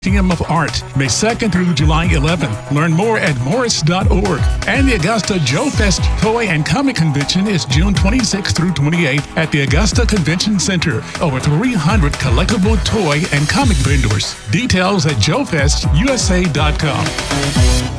Museum of Art, May 2nd through July 11th. Learn more at morris.org. And the Augusta Joe Fest Toy and Comic Convention is June 26th through 28th at the Augusta Convention Center. Over 300 collectible toy and comic vendors. Details at joefestusa.com.